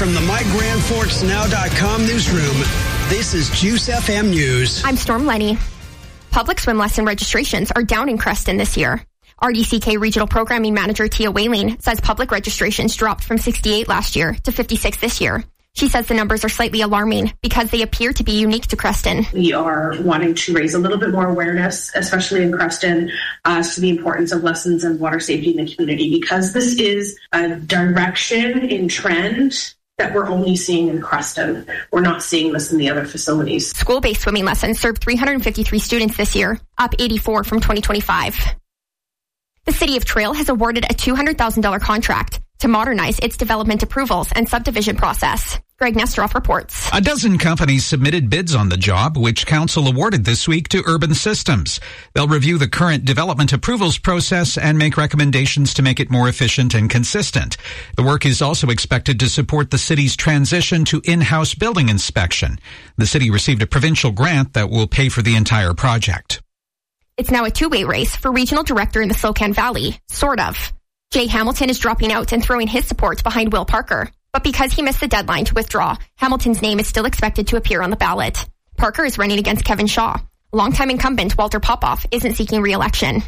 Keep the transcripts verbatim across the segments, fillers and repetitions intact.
from the my grand forks now dot com newsroom, this is Juice F M News. I'm Storm Lenny. Public swim lesson registrations are down in Creston this year. R D C K Regional Programming Manager Tia Whaling says public registrations dropped from sixty-eight last year to fifty-six this year. She says the numbers are slightly alarming because they appear to be unique to Creston. We are wanting to raise a little bit more awareness, especially in Creston, uh, to the importance of lessons in water safety in the community, because this is a direction in trend that we're only seeing in Creston. We're not seeing this in the other facilities. School-based swimming lessons served three hundred fifty-three students this year, up eighty-four from twenty twenty-five. The City of Trail has awarded a two hundred thousand dollars contract to modernize its development approvals and subdivision process. Greg Nesteroff reports. A dozen companies submitted bids on the job, which Council awarded this week to Urban Systems. They'll review the current development approvals process and make recommendations to make it more efficient and consistent. The work is also expected to support the city's transition to in-house building inspection. The city received a provincial grant that will pay for the entire project. It's now a two-way race for regional director in the Slocan Valley, sort of. Jay Hamilton is dropping out and throwing his support behind Will Parker. But because he missed the deadline to withdraw, Hamilton's name is still expected to appear on the ballot. Parker is running against Kevin Shaw. Longtime incumbent Walter Popoff isn't seeking re-election.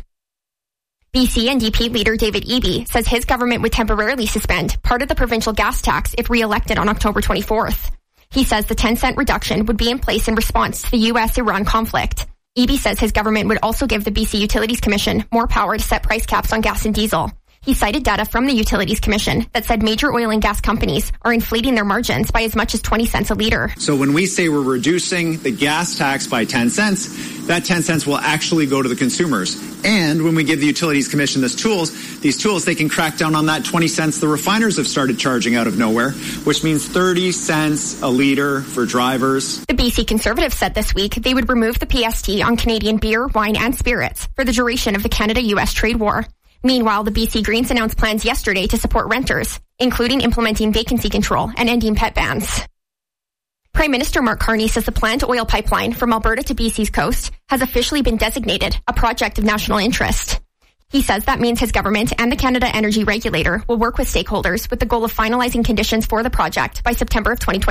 B C N D P leader David Eby says his government would temporarily suspend part of the provincial gas tax if re-elected on October twenty-fourth. He says the ten cent reduction would be in place in response to the U S Iran conflict. Eby says his government would also give the B C Utilities Commission more power to set price caps on gas and diesel. He cited data from the Utilities Commission that said major oil and gas companies are inflating their margins by as much as twenty cents a litre. So when we say we're reducing the gas tax by ten cents, that ten cents will actually go to the consumers. And when we give the Utilities Commission these tools, these tools, they can crack down on that twenty cents the refiners have started charging out of nowhere, which means thirty cents a litre for drivers. The B C Conservatives said this week they would remove the P S T on Canadian beer, wine and spirits for the duration of the Canada U S trade war. Meanwhile, the B C Greens announced plans yesterday to support renters, including implementing vacancy control and ending pet bans. Prime Minister Mark Carney says the planned oil pipeline from Alberta to B C's coast has officially been designated a project of national interest. He says that means his government and the Canada Energy Regulator will work with stakeholders with the goal of finalizing conditions for the project by September of twenty twenty.